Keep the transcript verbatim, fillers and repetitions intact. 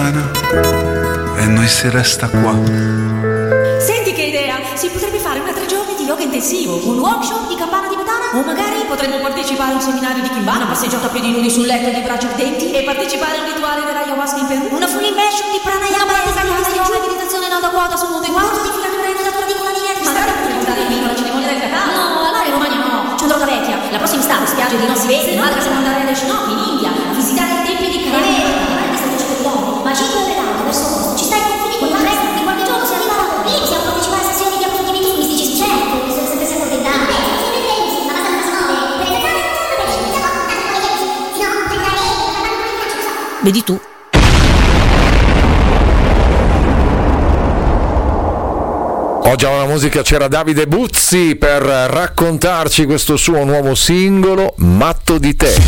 Tibetana e noi si resta qua. Senti che idea! Si potrebbe fare una tre giorni di yoga intensivo, un workshop di campana tibetana, o magari potremmo partecipare a un seminario di Kimbana, passeggiata a piedi nudi sul letto di braccia ardenti e partecipare a un rituale dell'ayahuasca in Perù, una full immersion di pranayama, yoga, meditazione no da quota su nuove quattro, certificatura in natura di colania. Ma dai, potremmo andare in vino alla cerimonia del cacao? No, allora in Romagna no, c'è un'ora vecchia. La prossima estate, spiagge di non si vede, ma possiamo andare alle Shinobi in India, a visitare i templi di Kerala. Questa è il cielo, ma cinque ore l'auto verso posto, ci stai confini con il resto, che qualche giorno si arriva da lì, possiamo partecipare a sessioni di approfondimenti mistici, certo, che sono sempre sempre ordinate. Vedi tu. Oggi alla musica c'era Davide Buzzi per raccontarci questo suo nuovo singolo, Matto di te.